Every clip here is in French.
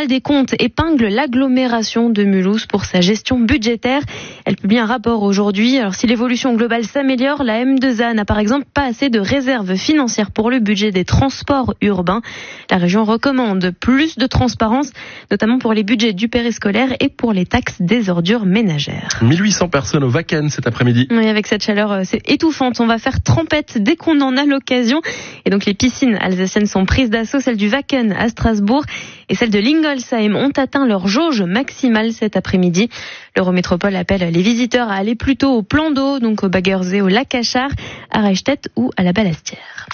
Tribunal des comptes épingle l'agglomération de Mulhouse pour sa gestion budgétaire. Elle publie un rapport aujourd'hui. Alors si l'évolution globale s'améliore, la M2A n'a par exemple pas assez de réserves financières pour le budget des transports urbains. La région recommande plus de transparence, notamment pour les budgets du périscolaire et pour les taxes des ordures ménagères. 1800 personnes au Wacken cet après-midi. Oui, avec cette chaleur, c'est étouffante. On va faire trempette dès qu'on en a l'occasion. Et donc les piscines alsaciennes sont prises d'assaut. Celles du Wacken à Strasbourg et celles de Lingolsheim ont atteint leur jauge maximale cet après-midi. L'Eurométropole appelle les visiteurs à aller plutôt au plan d'eau, donc au Baggersee, au lac Achard, à Reichstätt ou à la Ballastière.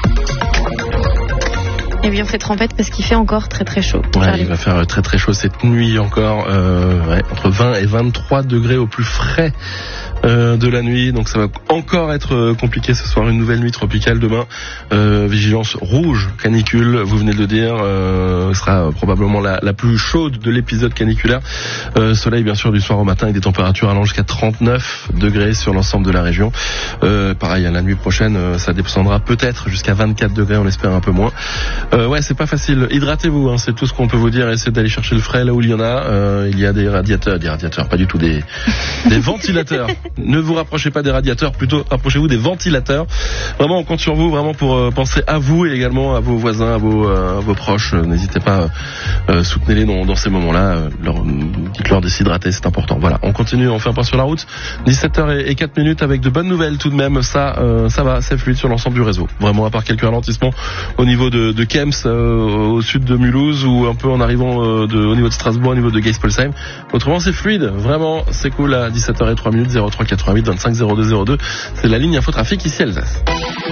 Et oui, on fait trempette parce qu'il fait encore très très chaud. Ouais, il va faire très très chaud cette nuit encore, entre 20 et 23 degrés au plus frais de la nuit. Donc ça va encore être compliqué ce soir. Une nouvelle nuit tropicale demain. Vigilance rouge, canicule, vous venez de le dire, sera probablement la plus chaude de l'épisode caniculaire. Soleil bien sûr du soir au matin et des températures allant jusqu'à 39 degrés sur l'ensemble de la région. Pareil, à la nuit prochaine, ça descendra peut-être jusqu'à 24 degrés, on espère un peu moins. Ouais, c'est pas facile. Hydratez-vous, c'est tout ce qu'on peut vous dire. Essayez d'aller chercher le frais là où il y en a. Il y a des radiateurs, pas du tout des ventilateurs. Ne vous rapprochez pas des radiateurs, plutôt rapprochez-vous des ventilateurs. Vraiment, on compte sur vous, vraiment pour penser à vous et également à vos voisins, à vos proches. N'hésitez pas, soutenez-les dans ces moments-là. Dites-leur de s'hydrater, c'est important. Voilà, on continue, on fait un point sur la route. 17h04 avec de bonnes nouvelles tout de même. Ça va, c'est fluide sur l'ensemble du réseau. Vraiment, à part quelques ralentissements au niveau de Kems, au sud de Mulhouse, ou un peu en arrivant au niveau de Strasbourg, au niveau de Geispolsheim. Autrement, c'est fluide. Vraiment, c'est cool à 17h03, 03 88 25 02 02. C'est la ligne infotrafic ici Alsace.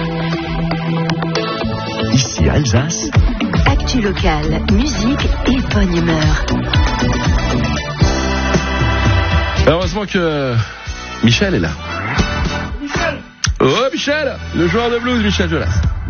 Ici Alsace. Actu locale, musique et bonne humeur. Heureusement que Michel est là. Oh Michel, le joueur de blues, Michel Jonas.